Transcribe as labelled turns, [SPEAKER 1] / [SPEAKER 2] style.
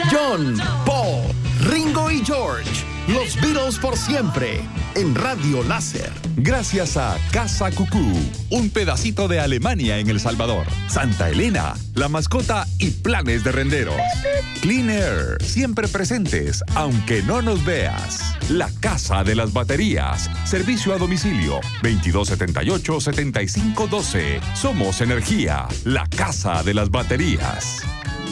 [SPEAKER 1] John, Paul, Ringo y George. Los Beatles por siempre. En Radio Láser.
[SPEAKER 2] Gracias a Casa Cucú, un pedacito de Alemania en El Salvador. Santa Elena, la mascota y planes de renderos. Clean Air, siempre presentes, aunque no nos veas. La Casa de las Baterías. Servicio a domicilio 2278-7512. Somos Energía, la Casa de las Baterías.